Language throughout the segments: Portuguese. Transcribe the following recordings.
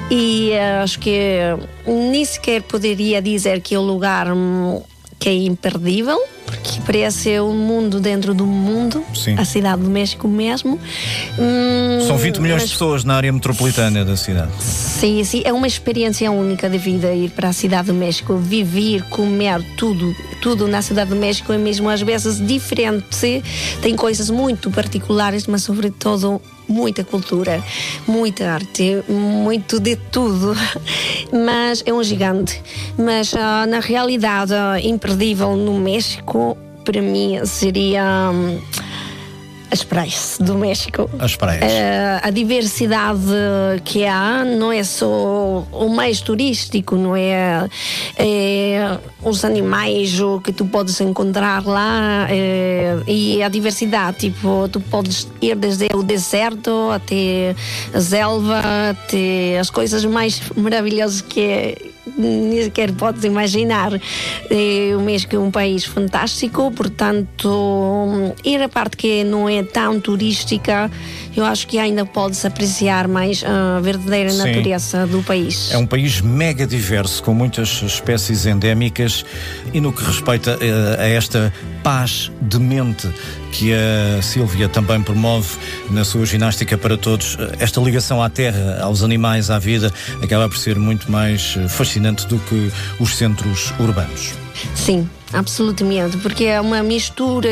E acho que nem sequer poderia dizer que é o lugar que é imperdível, porque parece um mundo dentro do mundo. Sim. A cidade do México mesmo. São 20 milhões de pessoas na área metropolitana da cidade. Sim, sim, é uma experiência única de vida ir para a cidade do México, viver, comer, tudo na cidade do México é mesmo às vezes diferente, tem coisas muito particulares, mas sobretudo muita cultura, muita arte, muito de tudo, mas é um gigante. Mas na realidade, imperdível no México, para mim, seria as praias do México. As praias. A diversidade que há não é só o mais turístico, não é, os animais que tu podes encontrar lá, e a diversidade, tipo, tu podes ir desde o deserto até a selva, até as coisas mais maravilhosas que nem sequer podes imaginar. O México é um país fantástico, portanto, ir a parte que não é tão turística, eu acho que ainda pode-se apreciar mais a verdadeira natureza do país. É um país mega diverso, com muitas espécies endémicas, e no que respeita a esta paz de mente que a Sílvia também promove na sua ginástica para todos, esta ligação à terra, aos animais, à vida, acaba por ser muito mais fascinante do que os centros urbanos. Sim, absolutamente, porque é uma mistura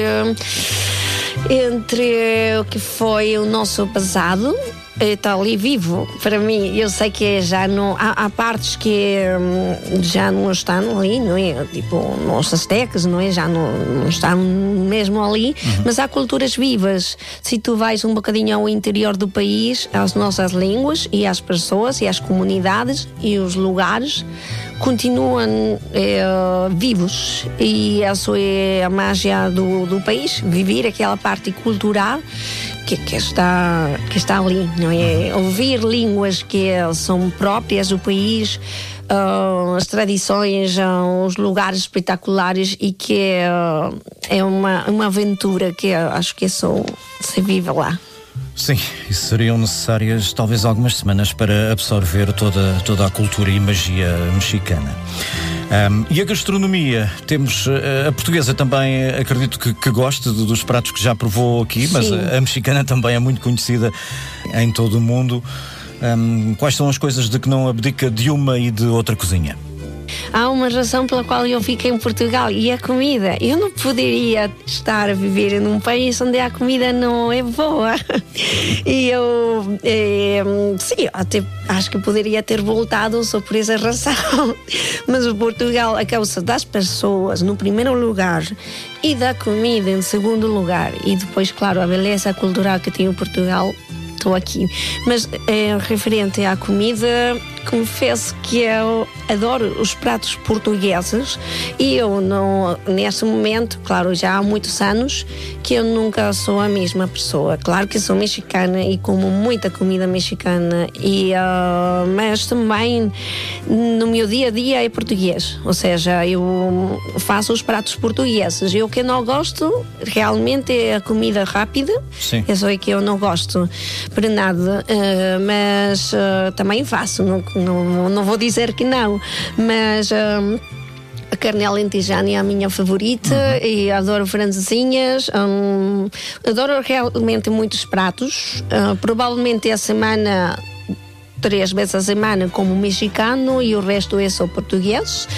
entre o que foi o nosso passado, está ali vivo para mim. Eu sei que já não há partes que já não estão ali, não é? Tipo, os astecas, não é? Já não estão mesmo ali, mas há culturas vivas. Se tu vais um bocadinho ao interior do país, as nossas línguas e as pessoas e as comunidades e os lugares continuam vivos, e essa é a mágia do país, viver aquela parte cultural que está ali, não é? Ouvir línguas que são próprias do país, as tradições, os lugares espetaculares, e que é uma aventura que acho que só se vive lá. Sim, e seriam necessárias talvez algumas semanas para absorver toda a cultura e magia mexicana. E a gastronomia, temos a portuguesa também, acredito que goste dos pratos que já provou aqui, mas a mexicana também é muito conhecida em todo o mundo. Quais são as coisas de que não abdica de uma e de outra cozinha? Há uma razão pela qual eu fiquei em Portugal, e a comida. Eu não poderia estar a viver num país onde a comida não é boa. E eu até acho que poderia ter voltado só por essa razão. Mas o Portugal, a causa das pessoas no primeiro lugar e da comida em segundo lugar, e depois, claro, a beleza cultural que tem o Portugal, estou aqui. Mas referente à comida, confesso que eu adoro os pratos portugueses, e eu não, neste momento, claro, já há muitos anos que eu nunca sou a mesma pessoa. Claro que sou mexicana e como muita comida mexicana, mas também no meu dia a dia é português, ou seja, eu faço os pratos portugueses. E o que eu não gosto realmente é a comida rápida. Sim. Eu sei que eu não gosto para nada, mas também faço, não vou dizer que não, mas a carne alentejana é a minha favorita, e adoro francesinhas, adoro realmente muitos pratos. Provavelmente a semana, 3 vezes a semana, como mexicano, e o resto é só português.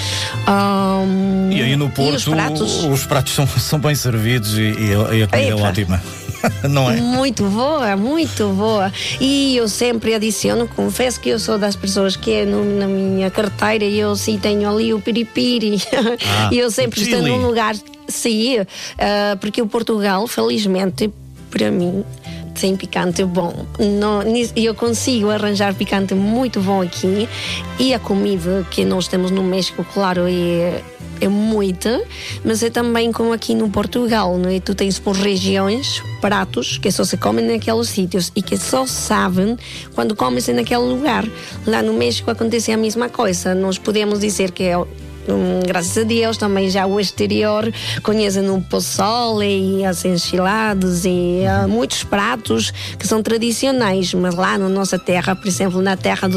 E aí no Porto os pratos são bem servidos, e a comida é ótima. Não é? Muito boa, muito boa. E eu sempre adiciono, confesso que eu sou das pessoas que na minha carteira eu sim tenho ali o piripiri. E eu sempre estou num lugar, porque o Portugal, felizmente, para mim, tem picante bom. Eu consigo arranjar picante muito bom aqui, e a comida que nós temos no México, claro, é muita, mas é também como aqui no Portugal, não é? Tu tens por regiões pratos que só se comem naqueles sítios e que só sabem quando comes naquele lugar. Lá no México acontece a mesma coisa. Nós podemos dizer que graças a Deus também já o exterior conhecem o pozole e as enchiladas e muitos pratos que são tradicionais, mas lá na nossa terra, por exemplo, na terra